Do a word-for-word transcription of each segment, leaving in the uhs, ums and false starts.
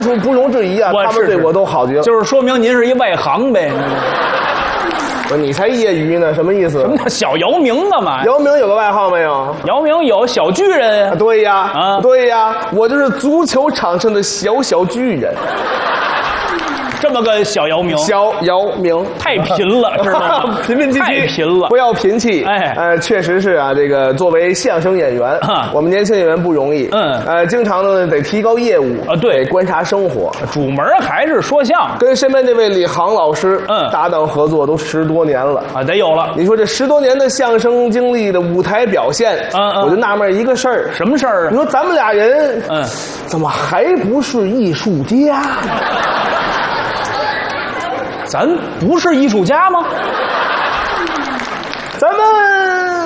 不不容置疑啊，他们对我都好极了。 就是说明您是一外行呗。 不是你才业余呢，什么意思？ 什么叫小姚明干嘛？ 姚明有个外号没有？ 姚明有小巨人。 啊，对呀， 啊， 对呀，我就是足球场上的小小巨人。 这么个小姚明， 小姚明太贫了，知道吗？ 贫贫气气， 太贫了， 不要贫气。 哎， 呃，确实是啊，这个作为相声演员，我们年轻演员不容易。 嗯， 呃，经常呢得提高业务啊，对， 观察生活。 主门还是说相声， 跟身边这位李航老师， 嗯， 搭档合作都十多年了啊，得有了。 你说这十多年的相声经历的舞台表现， 嗯嗯， 我就纳闷一个事儿， 什么事儿啊？ 你说咱们俩人， 嗯， 怎么还不是艺术家？ 咱不是艺术家吗？ 咱们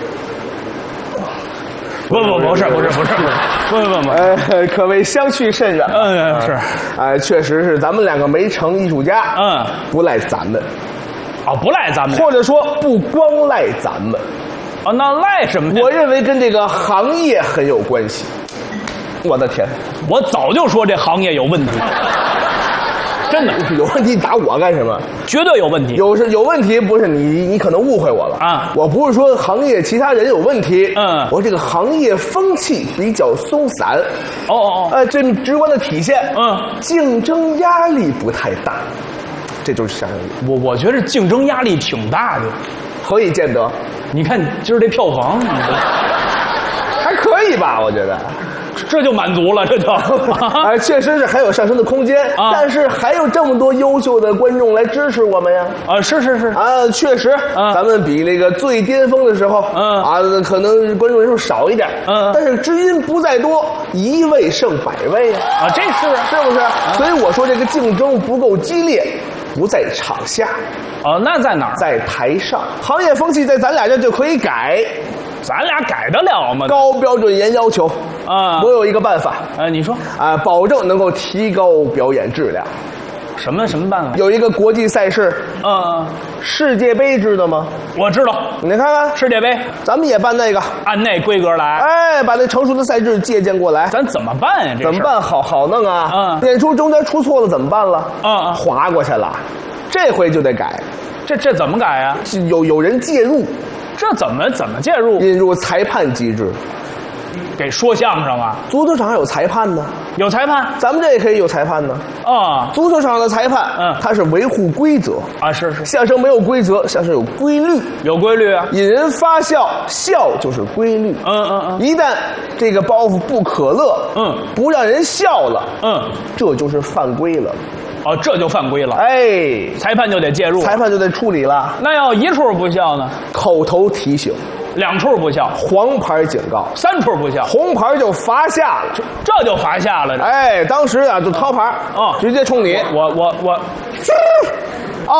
不不不是不是不是不不不不， 呃，可谓相去甚远。 嗯，是， 哎，确实是咱们两个没成艺术家， 嗯， 不赖咱们， 哦，不赖咱们， 或者说不光赖咱们， 哦，那赖什么呀？ 我认为跟这个行业很有关系。我的天， 我早就说这行业有问题。真的有问题，你打我干什么？ 绝对有问题。 有是有问题，不是你，你可能误会我了啊！ 我不是说行业其他人有问题， 嗯， 我这个行业风气比较松散。 哦哦哦， 呃，最直观的体现， 嗯， 竞争压力不太大，这就是相声业。 我我觉得竞争压力挺大的， 何以见得？ 你看今儿这票房， 还可以吧？我觉得。 这就满足了，这就， 哎，确实是还有上升的空间， 啊， 但是还有这么多优秀的观众来支持我们呀！ 啊，是是是， 啊，确实， 啊， 咱们比那个最巅峰的时候， 嗯， 啊，可能观众人数少一点， 嗯， 但是知音不在多，一位胜百位啊！ 啊，这是是不是？啊，所以我说这个竞争不够激烈，不在场下， 哦，那在哪儿？ 在台上。行业风气在咱俩这就可以改。 咱俩改得了吗？ 高标准严要求啊！ 我有一个办法， 啊，你说啊，保证能够提高表演质量。 什么什么办法？ 有一个国际赛事， 嗯， 世界杯知道吗？ 我知道。 你看看世界杯， 咱们也办那个， 按那规格来。 哎，把那成熟的赛制借鉴过来。 咱怎么办呀？这怎么办？好好弄啊！ 嗯， 演出中间出错了怎么办了？ 嗯嗯， 划过去了，这回就得改。 这这怎么改呀？ 有有人介入。 这怎么怎么介入？ 引入裁判机制， 给说相声啊？ 足球场有裁判呢， 有裁判， 咱们这也可以有裁判呢。 啊， 足球场的裁判， 嗯， 他是维护规则啊，是是。 相声没有规则，相声有规律， 有规律啊。 引人发笑，笑就是规律。 嗯嗯嗯。 一旦这个包袱不可乐， 嗯， 不让人笑了， 嗯， 这就是犯规了。 哦，这就犯规了。 哎， 裁判就得介入， 裁判就得处理了。 那要一处不笑呢？ 口头提醒。 两处不笑， 黄牌警告； 三处不笑， 红牌就罚下了。 这这就罚下了。 哎，当时啊就掏牌， 哦， 直接冲你。 我我我， 啊，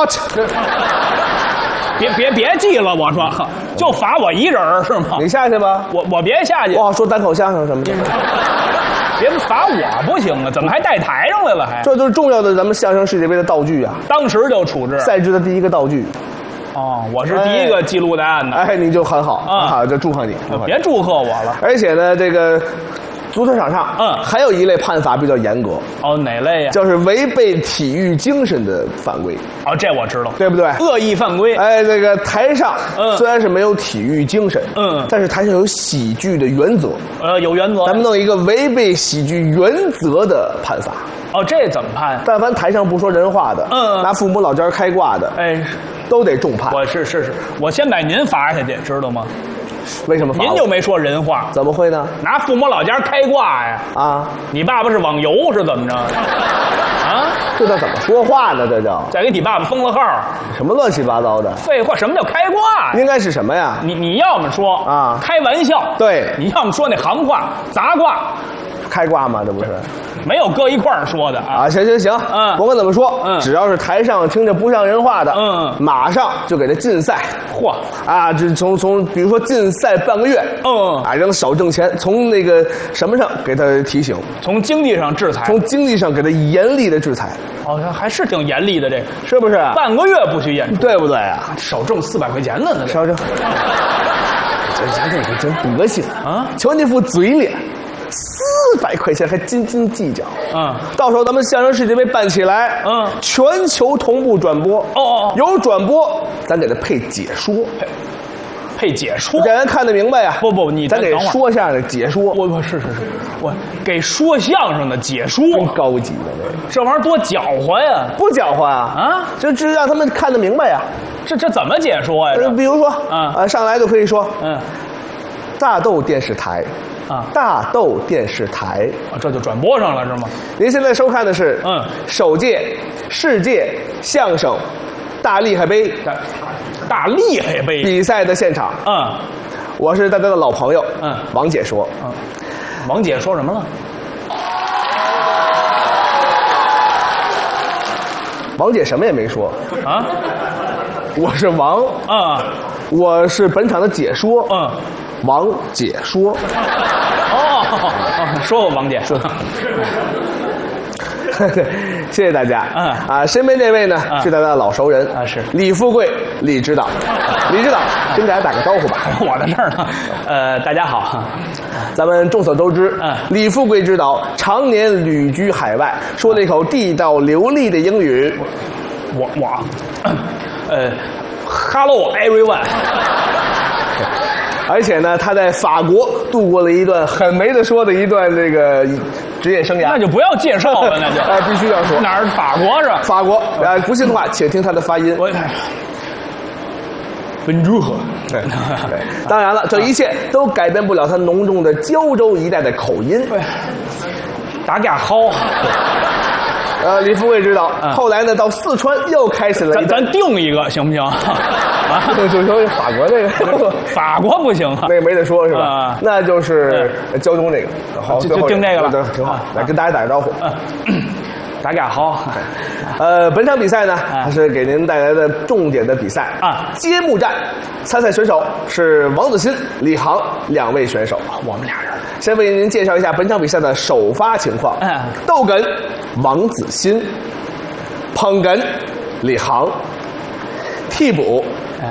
别别别记了，我说就罚我一人是吗？ 你下去吧， 我我别下去。 我好说单口相声什么的。 别罚我不行啊！怎么还带台上来了还？ 这就是重要的咱们相声世界杯的道具啊！ 当时就处置赛制的第一个道具。 哦，我是第一个记录的案的。 哎，你就很好啊， 就祝贺你， 别祝贺我了。 而且呢，这个足球场上， 嗯， 还有一类判罚比较严格。 哦，哪类呀？ 就是违背体育精神的犯规。 哦，这我知道， 对不对？ 恶意犯规。 哎，这个台上， 嗯， 虽然是没有体育精神， 嗯， 但是台上有喜剧的原则。 呃，有原则。 咱们弄一个违背喜剧原则的判罚。 哦，这怎么判？ 但凡台上不说人话的， 嗯， 拿父母老家开挂的， 哎， 都得重判。 我是是是，我先把您罚下去，知道吗？ 为什么罚？ 您就没说人话？ 怎么会呢？ 拿父母老家开挂呀！ 啊， 你爸爸是网游是怎么着？啊， 这叫怎么说话呢？这叫再给你爸爸封了号， 什么乱七八糟的？ 废话，什么叫开挂呀？ 应该是什么呀？ 你你要么说啊， 开玩笑， 对， 你要么说那行话杂挂， 开挂嘛，这不是？ 没有搁一块儿说的啊！ 啊，行行行， 嗯， 甭管怎么说， 嗯， 只要是台上听着不像人话的， 嗯， 马上就给他禁赛。 嚯， 啊，这从从比如说禁赛半个月， 嗯， 啊，让他少挣钱，从那个什么上给他提醒， 从经济上制裁， 从经济上给他严厉的制裁。 好像还是挺严厉的，这个是不是？ 半个月不许演出， 对不对啊？ 少挣四百块钱呢， 少挣。这家这个真德行啊！ 瞧那副嘴脸。四百块钱还斤斤计较。 嗯， 到时候咱们相声世界杯办起来， 嗯， 全球同步转播。 哦哦， 有转播，咱给他配解说， 配配解说， 让人看得明白呀。 不不，你咱给等会儿说相声的解说。 我我是是是，我给说相声的解说， 真高级的这玩意儿多搅和呀！ 不搅和啊啊， 就只让他们看得明白呀。 这这怎么解说呀？ 呃，比如说， 嗯啊，上来就可以说， 嗯， 大豆电视台， 啊， 大豆电视台， 啊这就转播上了是吗？ 您现在收看的是， 嗯， 首届世界相声大厉害杯大大厉害呗！ 比赛的现场。 嗯我是大家的老朋友， 嗯， 王解说。 嗯，王姐说什么了？ 王姐什么也没说啊， 我是王， 啊， 我是本场的解说， 嗯， 王解说。 哦，哦说我王姐说， 谢谢大家。 嗯啊，身边这位呢、 嗯是大家的老熟人啊是李富贵，李指导。李指导，跟大家打个招呼吧。 我的事儿呢？呃，大家好， 咱们众所周知， 嗯李富贵指导常年旅居海外，说了一口地道流利的英语。 我我，呃，Hello everyone。 而且呢，他在法国度过了一段很没得说的一段这个职业生涯。 那就不要介绍了，那就啊，必须要说哪儿法国是吧？ 法国。啊，不信的话，且听他的发音。 我温如何？ 对，对，当然了，这一切都改变不了他浓重的胶州一带的口音。 大家好， 呃，李富贵指导， 嗯后来呢，到四川又开始了一段。 咱咱定一个行不行？啊， 就说法国这个， 法国不行啊， 那个没得说是吧？ 啊那就是胶东这个。好， 就最后就定这个了对，挺好啊。 来跟大家打个招呼。 嗯大家好， 呃，本场比赛呢， 啊还是给您带来的重点的比赛啊揭幕战。参赛选手是王子鑫、李航两位选手。 我们俩人， 先为您介绍一下本场比赛的首发情况。 嗯逗哏王子鑫，捧哏李航，替补哎，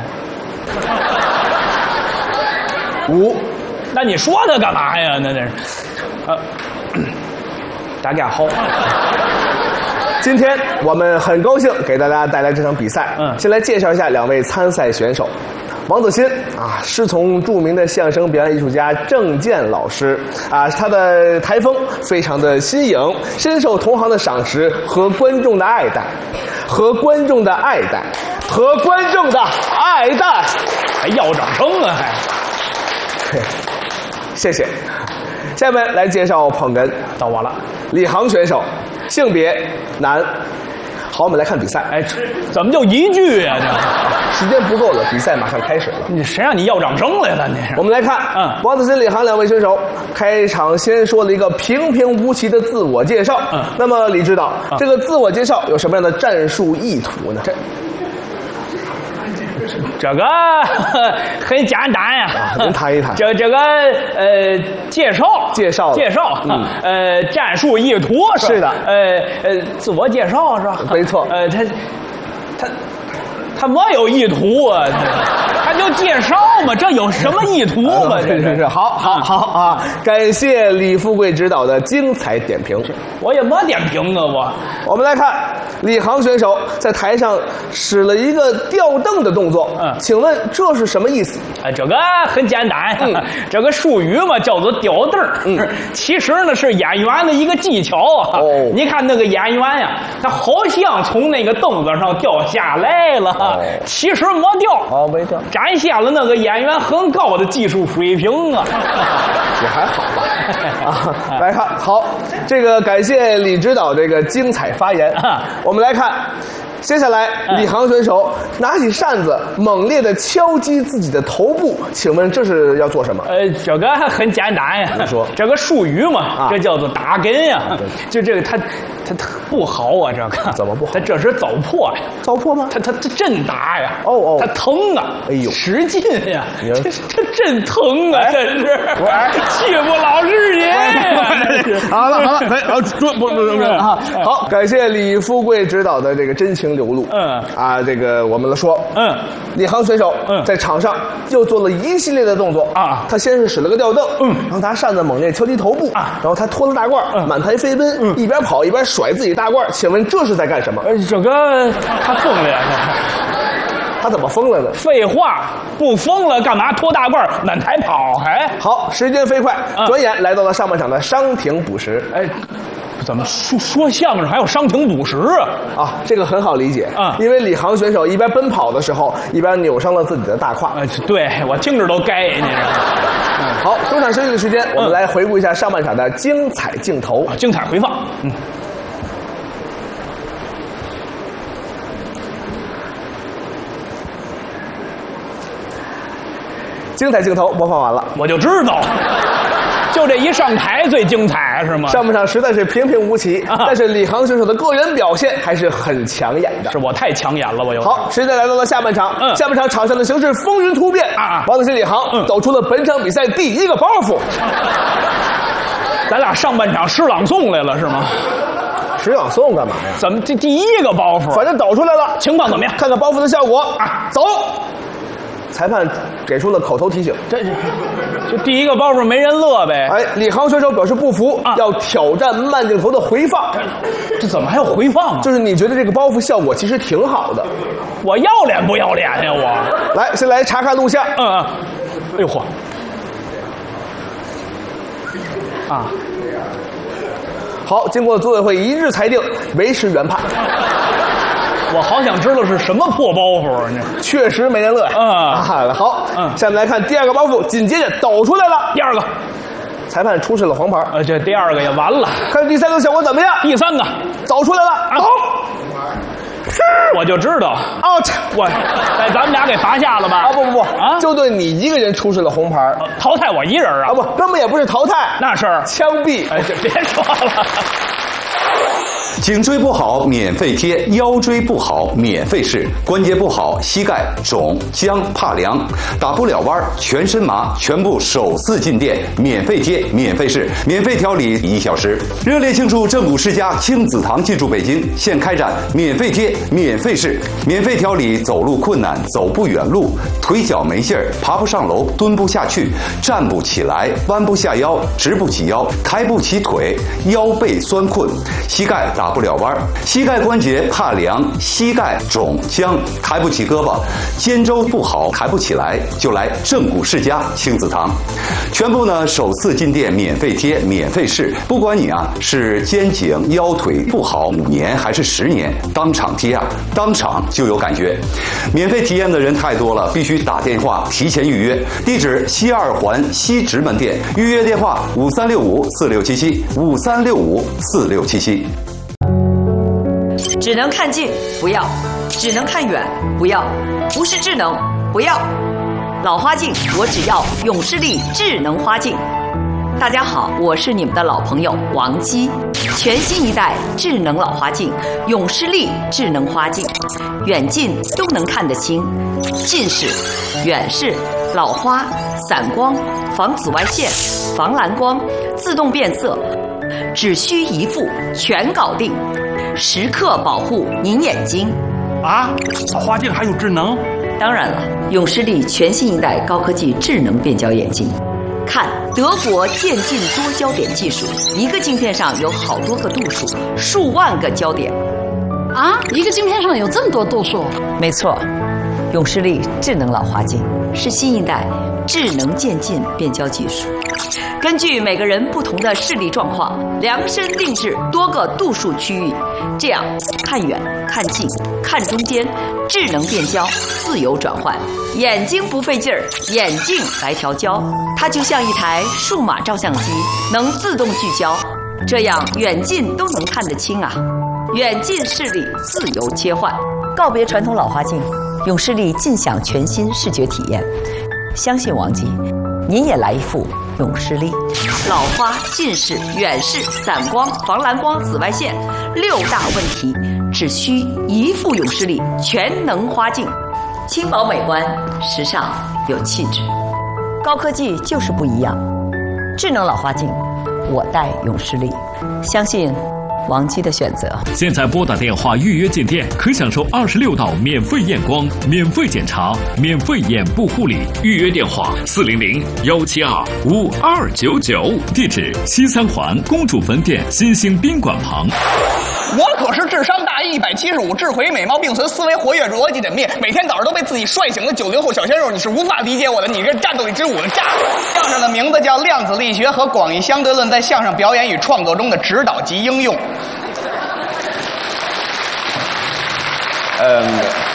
吴。 那你说他干嘛呀？那那是，呃，大家好， 今天我们很高兴给大家带来这场比赛。 嗯先来介绍一下两位参赛选手。王子鑫啊，师从著名的相声表演艺术家郑健老师啊，他的台风非常的新颖，深受同行的赏识和观众的爱戴，和观众的爱戴，和观众的爱戴。 还要掌声啊？还嘿谢谢。下面来介绍捧哏到我了。 李航选手，性别男。好，我们来看比赛。 哎，怎么就一句呀、 时间不够了，比赛马上开始了。 这你谁让你要掌声来了？你是我们来看， 嗯王子鑫、李航两位选手开场先说了一个平平无奇的自我介绍。 嗯那么李指导， 嗯这个自我介绍有什么样的战术意图呢？这这个很简单呀、 啊您谈一谈这这个呃，介绍介绍介绍， 嗯呃，战术意图吧是的呃呃，自我介绍是吧？ 没错呃，他他他没有意图啊，他就介绍嘛，这有什么意图嘛？这是是是，好好好啊！感谢李富贵指导的精彩点评。 我也没点评啊，我我们来看李航选手在台上使了一个吊凳的动作， 嗯请问这是什么意思？ 哎，这个很简单， 嗯这个术语嘛叫做吊凳儿嗯其实呢是演员的一个技巧啊。 哦你看那个演员呀，他好像从那个凳子上掉下来了， 哦其实没掉， 哦，没掉， 展现了那个演员很高的技术水平啊。 也还好吧。啊，来看好，这个感谢李指导这个精彩发言。 啊我们来看，接下来李航选手拿起扇子，猛烈的敲击自己的头部，请问这是要做什么？ 呃，这个很简单呀。 您说这个术语嘛， 啊这叫做打哏呀。就这个他他他不好啊，这个怎么不好？ 他这是糟粕呀， 糟粕吗？ 他他他真打呀！ 哦哦， 他疼啊！ 哎呦， 使劲呀！ 这这真疼啊！真是， 哎， 欺负老师爷！ 好了好了，哎，好，不不不不啊！好，感谢李富贵指导的这个真情流露。 嗯啊，这个我们来说， 嗯， 李航选手嗯在场上又做了一系列的动作啊。 他先是使了个吊蹬， 嗯， 然后他扇子猛烈敲击头部啊， 然后他脱了大褂， 嗯， 满台飞奔，嗯，一边跑一边甩自己大褂。请问这是在干什么？ 呃，这个他疯了呀！ 他怎么疯了呢？ 废话，不疯了干嘛脱大褂满台跑？还好，时间飞快， 嗯转眼来到了上半场的伤停补时。 哎，怎么说说相声还有伤停补时啊？ 啊，这个很好理解啊， 因为李航选手一边奔跑的时候，一边扭伤了自己的大胯。 呃，对我听着都该，你知道吗？ 好，中场休息的时间，我们来回顾一下上半场的精彩镜头。 啊，精彩回放。嗯。 精彩镜头播放完了， 我就知道，就这一上台最精彩是吗？ 上半场实在是平平无奇，啊、但是李航选手的个人表现还是很抢眼的。 是我太抢眼了，我有。 好，时间来到了下半场，嗯、下半场场上的形势风云突变啊！王子鑫、李航、嗯、抖出了本场比赛第一个包袱。 咱俩上半场诗朗诵来了是吗？ 诗朗诵干嘛呀？ 怎么这第一个包袱？ 反正抖出来了， 情况怎么样？ 看看包袱的效果啊！走。裁判给出了口头提醒， 这就第一个包袱没人乐呗。 哎，李航选手表示不服，啊、要挑战慢镜头的回放。 这, 这怎么还要回放啊？ 就是你觉得这个包袱效果其实挺好的， 我要脸不要脸呀？我来，先来查看录像。 嗯嗯，哎呦嚯！啊， 好，经过组委会一致裁定，维持原判。 我好想知道是什么破包袱啊！你确实没人乐。 嗯， 啊、好， 嗯， 下面来看第二个包袱，紧接着抖出来了。 第二个， 裁判出示了黄牌。 呃，这第二个也完了。 看第三个效果怎么样？ 第三个走出来了， 啊、 走。 我就知道 ，out！ 我，哎，咱们俩给罚下了吧？ 啊，不不不， 啊， 就对你一个人出示了红牌， 呃、淘汰我一人啊？ 啊不，根本也不是淘汰， 那是枪毙。 哎，就别说了。 颈椎不好免费贴，腰椎不好免费试，关节不好膝盖肿僵怕凉，打不了弯全身麻，全部首次进店免费贴免费试，免费调理一小时。热烈庆祝正骨世家亲子堂进驻北京，现开展免费贴免费试，免费调理走路困难、走不远路、腿脚没劲儿、爬不上楼、蹲不下去、站不起来、弯不下腰、直不起腰、抬不起腿、腰背酸困、膝盖打不了弯，膝盖关节怕凉，膝盖肿僵，抬不起胳膊，肩周不好抬不起来，就来正骨世家亲子堂，全部呢首次进店免费贴免费试，不管你啊是肩颈腰腿不好五年还是十年，当场贴啊，当场就有感觉。免费体验的人太多了，必须打电话提前预约，地址西二环西直门店，预约电话五三六五四六七七五三六五四六七七。 只能看近不要，只能看远不要，不是智能不要。老花镜我只要永视力智能花镜。大家好，我是你们的老朋友王姬。全新一代智能老花镜永视力智能花镜，远近都能看得清，近视、远视、老花、散光、防紫外线、防蓝光、自动变色，只需一副全搞定，时刻保护您眼睛。 啊，老花镜还有智能？ 当然了，永视力全新一代高科技智能变焦眼镜。看德国渐进多焦点技术，一个镜片上有好多个度数，数万个焦点。 啊，一个镜片上有这么多度数？ 没错，永视力智能老花镜是新一代智能渐进变焦技术，根据每个人不同的视力状况，量身定制多个度数区域，这样看远、看近、看中间，智能变焦，自由转换，眼睛不费劲儿，眼镜来调焦，它就像一台数码照相机，能自动聚焦，这样远近都能看得清啊！远近视力自由切换，告别传统老花镜，永视力尽享全新视觉体验。相信王姬，您也来一副永视力。 老花、近视、远视、散光、防蓝光、紫外线六大问题，只需一副永视力全能花镜，轻薄美观，时尚有气质。高科技就是不一样，智能老花镜，我戴永视力，相信王姬的选择。 现在拨打电话预约进店，可享受二十六道免费验光、免费检查、免费眼部护理。预约电话：四零零幺七二五二九九。地址：西三环公主坟店新兴宾馆旁。 我可是智商大一百七十五，智慧美貌并存，思维活跃，逻辑缜密，每天早上都被自己帅醒的九零后小鲜肉，你是无法理解我的，你这战斗力之五的渣。相声的名字叫量子力学和广义相对论在相声表演与创作中的指导及应用。嗯，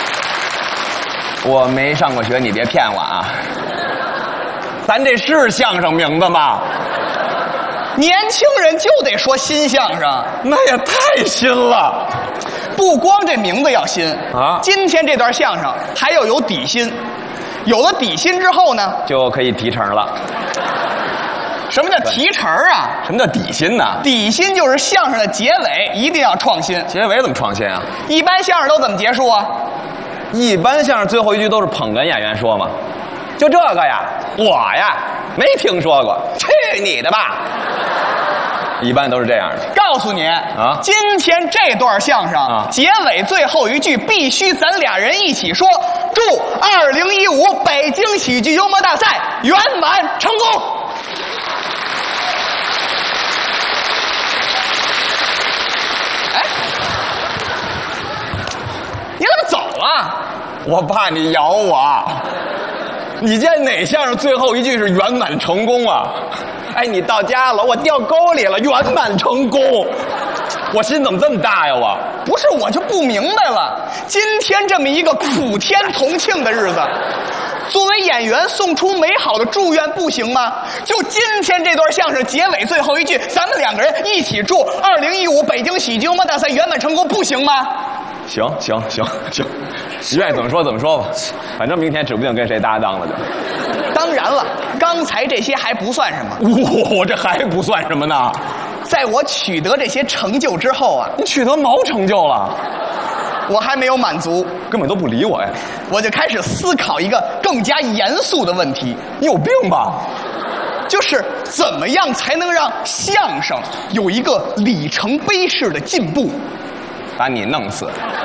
我没上过学，你别骗我啊。咱这是相声名字吗？年轻人就得说新相声， 那也太新了。 不光这名字要新啊， 今天这段相声还要有底薪，有了底薪之后呢， 就可以提成了。 什么叫提成啊？ 什么叫底薪呢？ 底薪就是相声的结尾一定要创新。 结尾怎么创新啊？ 一般相声都怎么结束啊？ 一般相声最后一句都是捧哏演员说嘛。就这个呀，我呀没听说过，去你的吧！一般都是这样的。 告诉你啊，今天这段相声啊，结尾最后一句必须咱俩人一起说：祝二零一五北京喜剧幽默大赛圆满成功。哎，你怎么走了？ 我怕你咬我。你见哪相声最后一句是圆满成功啊？哎，你到家了，我掉沟里了，圆满成功。我心怎么这么大呀？我不是，我就不明白了。今天这么一个普天同庆的日子，作为演员送出美好的祝愿不行吗？就今天这段相声结尾最后一句，咱们两个人一起祝二零一五北京喜剧幽默大赛圆满成功，不行吗？ 行行行行，你愿意怎么说怎么说吧，反正明天指不定跟谁搭档了就。 当然了，刚才这些还不算什么。 我我这还不算什么呢？ 在我取得这些成就之后啊， 你取得毛成就了？ 我还没有满足， 根本都不理我呀！ 我就开始思考一个更加严肃的问题。 你有病吧？ 就是怎么样才能让相声有一个里程碑式的进步？ 把你弄死！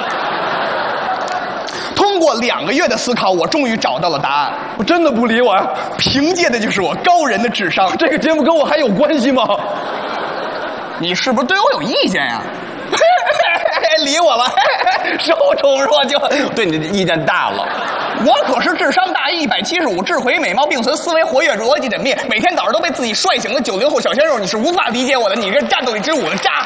通过两个月的思考，我终于找到了答案。 我真的不理我呀！ 凭借的就是我高人的智商。 这个节目跟我还有关系吗？ 你是不是对我有意见呀？ 理我了，手宠若惊，对你的意见大了。 我可是智商大一百七十五，智慧美貌并存，思维活跃，逻辑缜密，每天早上都被自己帅醒的九零后小鲜肉，你是无法理解我的，你这战斗力之五的渣。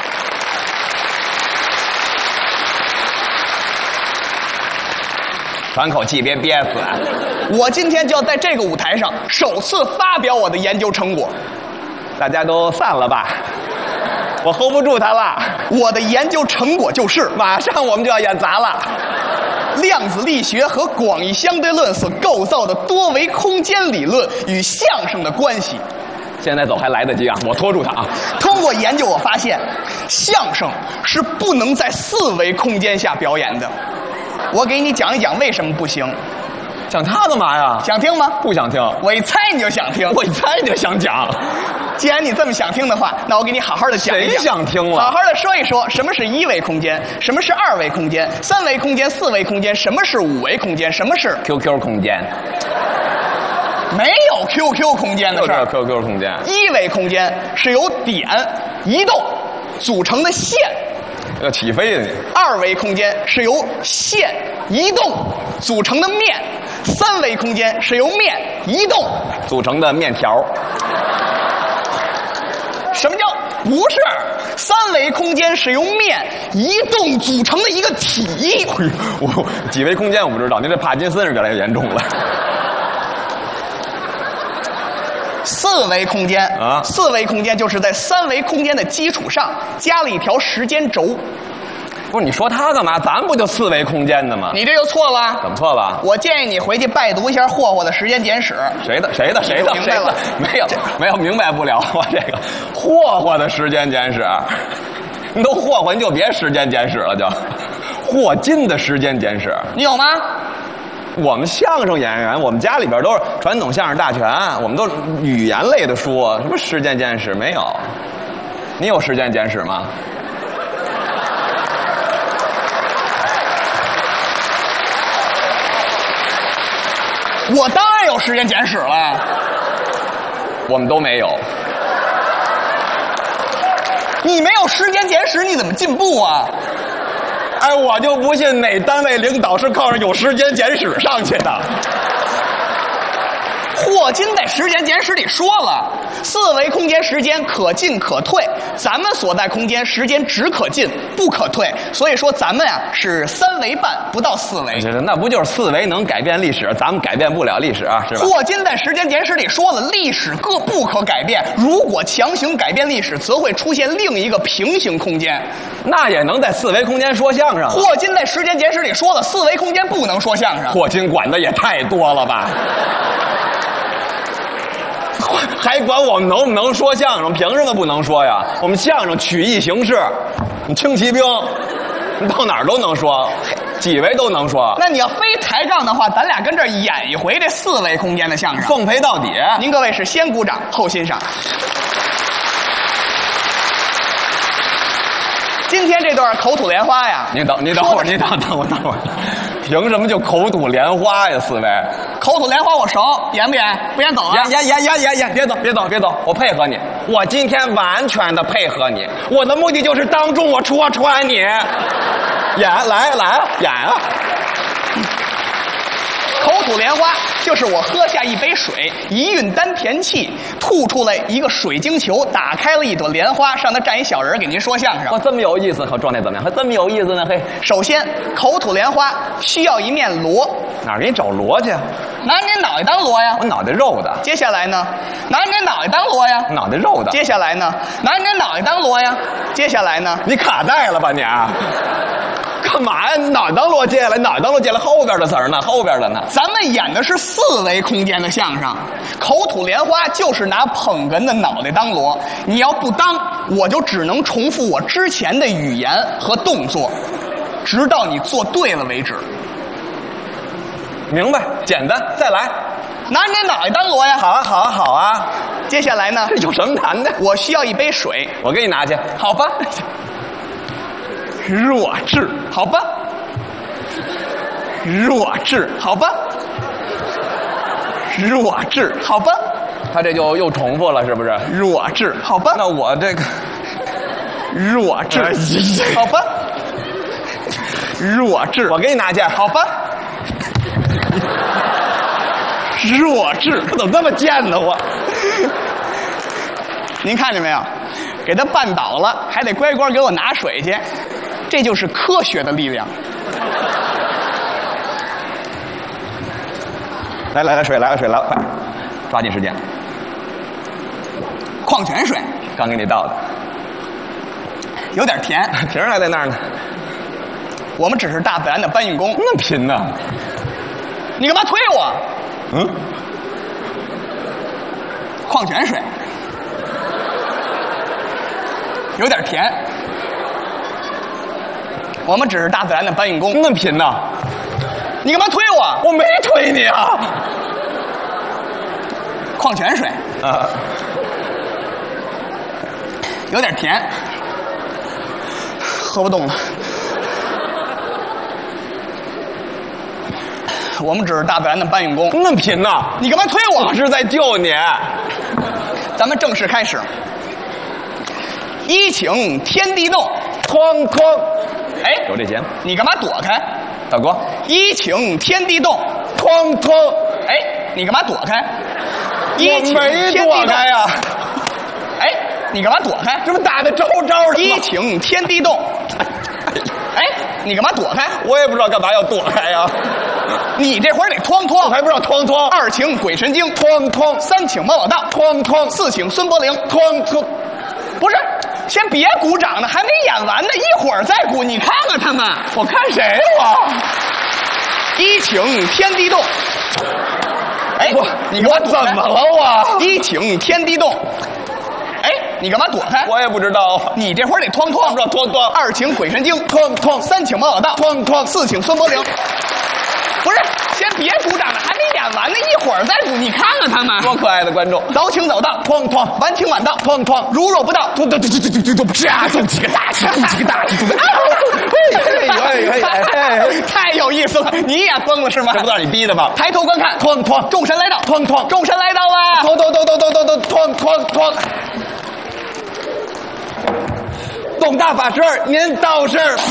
喘口气，别憋死！ 我今天就要在这个舞台上首次发表我的研究成果。 大家都散了吧，我 hold 不住他了。 我的研究成果就是， 马上我们就要演砸了。 量子力学和广义相对论所构造的多维空间理论与相声的关系。 现在走还来得及啊！我拖住他啊！ 通过研究，我发现相声是不能在四维空间下表演的。我给你讲一讲为什么不行。 讲他干嘛呀？ 想听吗？ 不想听。 我一猜你就想听。 我一猜你就想讲。 既然你这么想听的话，那我给你好好的讲一讲。 谁想听了？ 好好的说一说什么是一维空间，什么是二维空间，三维空间、四维空间，什么是五维空间，什么是 Q Q 空间。 没有 Q Q 空间的事儿。 Q Q 空间。 一维空间是由点移动组成的线。 要起飞的你。 二维空间是由线移动组成的面，三维空间是由面移动组成的面条。 什么叫不是？三维空间是由面移动组成的一个体。 我几维空间我不知道，您这帕金森是越来越严重了。 四维空间啊， 四维空间就是在三维空间的基础上加了一条时间轴。 不是你说它干嘛？咱不就四维空间的吗？ 你这就错了。 怎么错了？ 我建议你回去拜读一下霍霍的《时间简史》。 谁的？谁的？谁的？ 明白了？ 没有，没有明白不了。我这个霍霍的《时间简史》，你都霍霍，你就别《时间简史》了，就霍金的《时间简史》。 你有吗？ 我们相声演员，我们家里边都是传统相声大全，我们都是语言类的书，什么《时间简史》没有？你有《时间简史》吗？ 我当然有《时间简史》了， 我们都没有。 你没有《时间简史》，你怎么进步啊？ 哎，我就不信哪单位领导是靠着有《时间简史》上去的。 霍金在《时间简史》里说了，四维空间时间可进可退，咱们所在空间时间只可进不可退，所以说咱们呀是三维半，不到四维。 那不就是四维能改变历史，咱们改变不了历史啊，是吧？ 霍金在《时间简史》里说了，历史各不可改变，如果强行改变历史，则会出现另一个平行空间。 那也能在四维空间说相声。 霍金在《时间简史》里说了，四维空间不能说相声。 霍金管的也太多了吧？还管我们能不能说相声？凭什么不能说呀？我们相声曲艺形式，你轻骑兵，你到哪儿都能说，几维都能说。 那你要非抬杠的话，咱俩跟这儿演一回这四维空间的相声， 奉陪到底。 您各位是先鼓掌后欣赏。今天这段口吐莲花呀， 您等，您等会儿，您等等我，等会儿。凭什么就口吐莲花呀？四位， 口吐莲花我熟，演不演？不演走啊！ 演演演演演演，别走别走别走，我配合你，我今天完全的配合你，我的目的就是当众我戳穿你。演来来啊，演啊！ 口吐莲花就是我喝下一杯水，一运丹田气，吐出来一个水晶球，打开了一朵莲花，上头站一小人给您说相声。 哇，这么有意思，可状态怎么样？还这么有意思呢？嘿， 首先口吐莲花需要一面锣， 哪儿给你找锣去？ 拿您脑袋当锣呀。 我脑袋肉的。 接下来呢，拿您脑袋当锣呀。 脑袋肉的。 接下来呢，拿您脑袋当锣呀。接下来呢， 你卡带了吧你？干嘛呀？脑袋当锣接下来，脑袋当锣接下来，后边的词儿呢？后边的呢？ 咱们演的是四维空间的相声，口吐莲花就是拿捧哏的脑袋当锣。你要不当，我就只能重复我之前的语言和动作，直到你做对了为止。 明白？简单，再来。 拿你脑袋当锣呀！ 好啊，好啊，好啊。 接下来呢？ 这有什么难的？ 我需要一杯水， 我给你拿去。 好吧。弱智，好吧。弱智，好吧。弱智，好吧。 他这就又重复了，是不是？ 弱智，好吧。 那我这个弱智，好吧。弱智， 我给你拿去， 好吧。弱智， 我怎么那么贱呢？我， 您看见没有？给他绊倒了，还得乖乖给我拿水去，这就是科学的力量。 来来来，水来了，水来了，快，抓紧时间。 矿泉水， 刚给你倒的， 有点甜， 瓶还在那儿呢。 我们只是大自然的搬运工， 那贫呢？ 你干嘛推我？ 嗯， 矿泉水有点甜，我们只是大自然的搬运工。 那贫呢？ 你干嘛推我？ 我没推你啊！ 矿泉水啊， 有点甜，喝不动了。我们只是大自然的搬运工。 那贫呢？ 你干嘛推我？ 我是在救你。 咱们正式开始。一请天地动， 哐哐。 哎， 有这节目。 你干嘛躲开？ 大哥。 一请天地动， 哐哐。 哎，你干嘛躲开？一请没躲开呀。 哎，你干嘛躲开？ 这不打的招招的吗？ 一请天地动。哎，你干嘛躲开？ 我也不知道干嘛要躲开呀。 你这会儿得哐哐， 我还不知道哐哐。 二请鬼神经， 哐哐。 三请猫老大， 哐哐。 四请孙柏林， 哐哐。 不是， 先别鼓掌呢，还没演完呢，一会儿再鼓。你看看他们，我看谁我？一请天地动。哎，我你干嘛躲开？ 怎么了我？ 一请天地动。哎，你干嘛躲开？ 我也不知道。 你这会儿得哐哐， 这哐哐。 二请鬼神经， 哐哐。 三请毛老道， 哐哐。 四请孙伯龄。不是，先别鼓掌了，还没演完呢，一会儿再鼓。你看看他们， 多可爱的观众！ 早请早到， 哐哐； 晚请晚到， 哐哐； 如若不到， 咚咚咚咚咚咚咚，啪，咚几个大气，咚几个大气，咚的。 太有意思了！你也疯了是吗？ 这不让你逼的吗？ 抬头观看， 哐哐； 众神来到， 哐哐； 众神来到了， 咚咚咚咚咚咚咚，哐哐哐。董大法师，您倒是。